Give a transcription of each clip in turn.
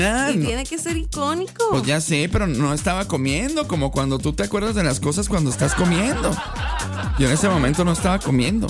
Y no. tiene que ser icónico. Pues ya sé, pero no estaba comiendo, como cuando tú te acuerdas de las cosas cuando estás comiendo. Yo en ese momento no estaba comiendo.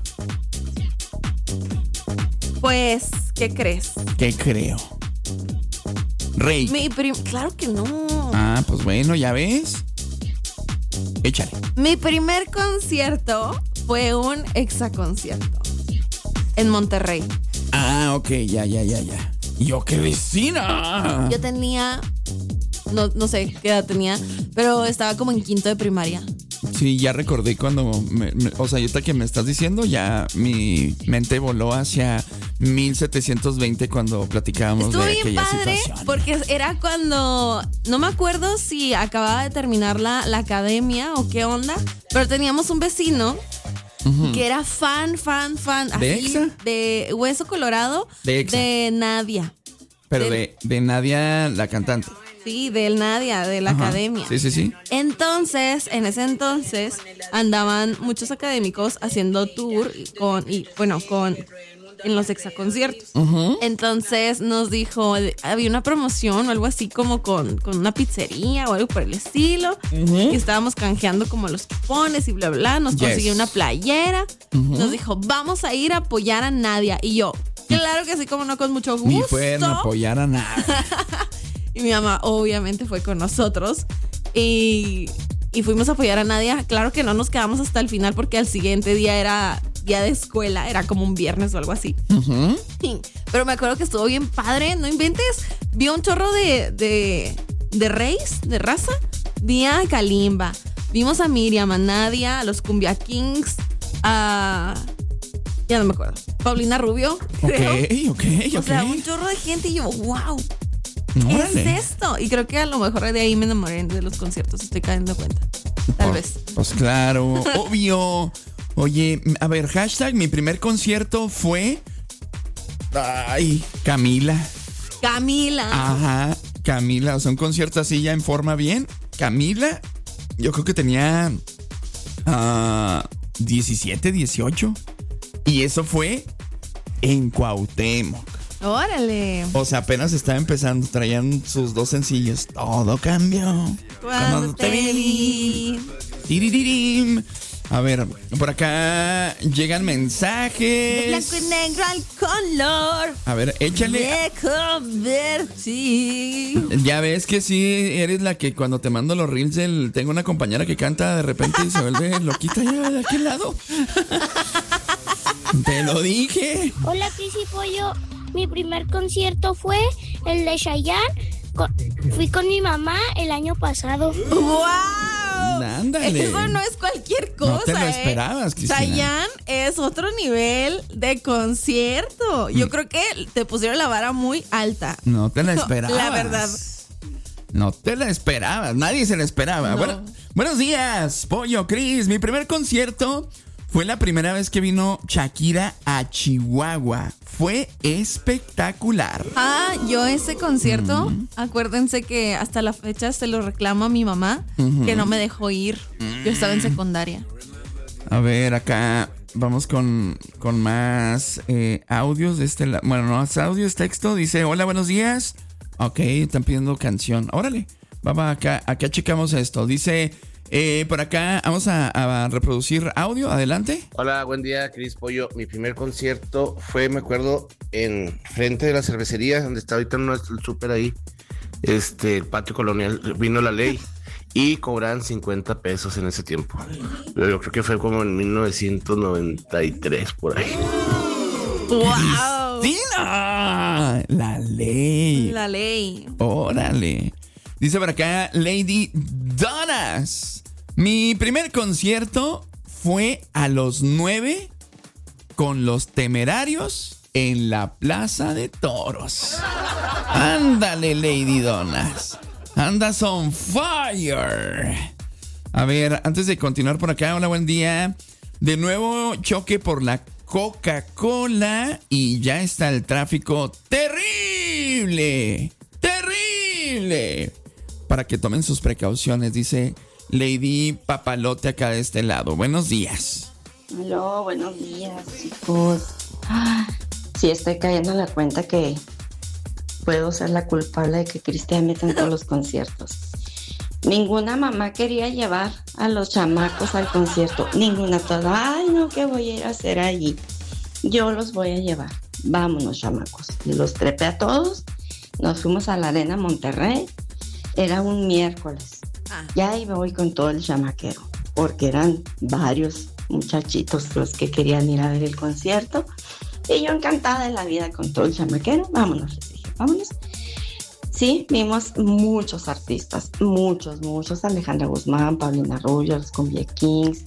Pues, ¿qué crees? ¿Qué creo? Rey. Claro que no. Ah, pues bueno, ¿ya ves? Échale. Mi primer concierto fue un exaconcierto en Monterrey. Ah, ok, ya. Yo, qué vecina. Yo tenía, no sé qué edad tenía, pero estaba como en quinto de primaria. Sí, ya recordé cuando, o sea, ahorita que me estás diciendo, ya mi mente voló hacia 1720 cuando platicábamos Estuvo de bien aquella padre situación. porque era cuando, no me acuerdo si acababa de terminar la academia o qué onda, pero teníamos un vecino que era fan, ¿De así, Exa? de Hueso Colorado, De Exa. de Nadia. Pero de Nadia, la cantante. Sí, de Nadia, de la Ajá. academia. Sí. Entonces, en ese entonces, andaban muchos académicos haciendo tour en los exaconciertos. Entonces nos dijo, había una promoción o algo así como con una pizzería o algo por el estilo. Y estábamos canjeando como los cupones y bla, bla. Nos consiguió una playera. Nos dijo, vamos a ir a apoyar a Nadia. Y yo, claro que sí, como no, con mucho gusto. Ni fueron a apoyar a nada. Y mi mamá obviamente fue con nosotros y fuimos a apoyar a Nadia. Claro que no nos quedamos hasta el final porque al siguiente día era día de escuela, era como un viernes o algo así. Pero me acuerdo que estuvo bien padre, no inventes. Vi un chorro de Reis, de raza. Vi a Kalimba, vimos a Miriam, a Nadia, a los Cumbia Kings, a... ya no me acuerdo. Paulina Rubio, creo. Ok. O sea, un chorro de gente y yo, wow. Órale. ¿Qué es esto? Y creo que a lo mejor de ahí me enamoré de los conciertos, estoy cayendo cuenta. Tal vez. Pues claro, obvio. Oye, a ver, hashtag, mi primer concierto fue... Ay, Camila. Ajá, Camila. O sea, un concierto así ya en forma bien. Camila, yo creo que tenía 17, 18. Y eso fue en Cuauhtémoc. Órale. O sea, apenas estaba empezando, traían sus 2 sencillos. Todo cambió Cuando te vi. Tiriririm. A ver, por acá llegan mensajes. Blanco y negro al color. A ver, échale. Me convertí. Ya ves que sí, eres la que cuando te mando los reels tengo una compañera que canta de repente y se vuelve loquita ya de aquel lado. Te lo dije. Hola, Cris y Pollo. Mi primer concierto fue el de Chayanne. Fui con mi mamá el año pasado. ¡Wow! Ándale. Eso no es cualquier cosa. No te lo esperabas, Cristina. Chayanne es otro nivel de concierto. Yo creo que te pusieron la vara muy alta. No te la esperabas. La verdad. No te la esperabas. Nadie se la esperaba. No. Bueno, buenos días, Pollo, Cris. Mi primer concierto fue la primera vez que vino Shakira a Chihuahua. Fue espectacular. Yo ese concierto, acuérdense que hasta la fecha se lo reclamo a mi mamá, que no me dejó ir. Yo estaba en secundaria. A ver, acá vamos con más audios de este lado. Bueno, no es audio, es texto. Dice, hola, buenos días. Ok, están pidiendo canción. Órale, vamos acá checamos esto. Dice... por acá vamos a reproducir audio, adelante. Hola, buen día, Cris Pollo. Mi primer concierto fue, me acuerdo, en frente de la cervecería, donde está ahorita el súper ahí, el patio colonial, vino La Ley y cobraban 50 pesos en ese tiempo. Pero yo creo que fue como en 1993, por ahí. ¡Wow! ¡Cristina! La Ley. La Ley. Órale. Dice por acá Lady Donas. Mi primer concierto fue a los 9 con Los Temerarios en la Plaza de Toros. Ándale, Lady Donas. Andas on fire. A ver, antes de continuar por acá, hola, buen día. De nuevo choque por la Coca-Cola y ya está el tráfico terrible. ¡Terrible! Para que tomen sus precauciones, dice Lady Papalote acá de este lado. Buenos días. Hola, buenos días, chicos. Sí, estoy cayendo en la cuenta que puedo ser la culpable de que Cristian meta en todos los conciertos. Ninguna mamá quería llevar a los chamacos al concierto. Ninguna. Toda, ay, no, ¿qué voy a ir a hacer allí? Yo los voy a llevar. Vámonos, chamacos. Y los trepé a todos. Nos fuimos a la Arena Monterrey. Era un miércoles. Ya ahí me voy con todo el chamaquero, porque eran varios muchachitos los que querían ir a ver el concierto. Y yo encantada de la vida con todo el chamaquero. Vámonos, les dije, vámonos. Sí, vimos muchos artistas, muchos. Alejandra Guzmán, Paulina Rubio, los Cumbia Kings,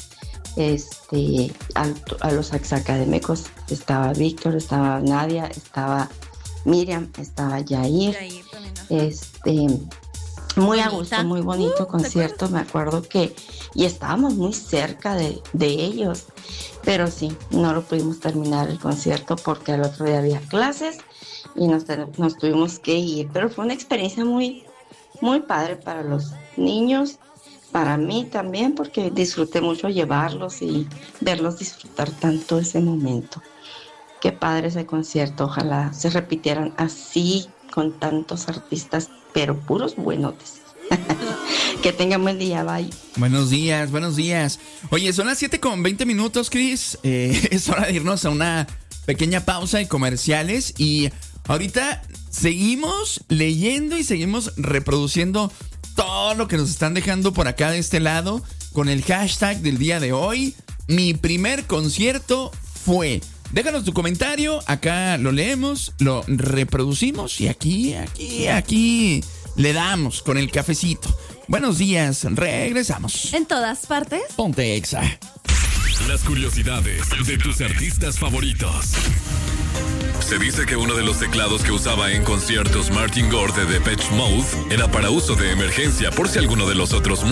a los académicos. Estaba Víctor, estaba Nadia, estaba Miriam, estaba Yair. Muy a gusto, muy bonito concierto, me acuerdo que, y estábamos muy cerca de ellos, pero sí, no lo pudimos terminar el concierto porque al otro día había clases y nos tuvimos que ir, pero fue una experiencia muy, muy padre para los niños, para mí también, porque disfruté mucho llevarlos y verlos disfrutar tanto ese momento. Qué padre ese concierto, ojalá se repitieran así con tantos artistas, pero puros buenotes. Que tengan buen día, bye. Buenos días. Oye, son las 7:20, Cris. Es hora de irnos a una pequeña pausa de comerciales. Y ahorita seguimos leyendo y seguimos reproduciendo todo lo que nos están dejando por acá de este lado con el hashtag del día de hoy. Mi primer concierto fue. Déjanos tu comentario, acá lo leemos, lo reproducimos y aquí le damos con el cafecito. Buenos días, regresamos. En todas partes. Ponte Exa. Las curiosidades de tus artistas favoritos. Se dice que uno de los teclados que usaba en conciertos Martin Gore de Depeche Mode era para uso de emergencia por si alguno de los otros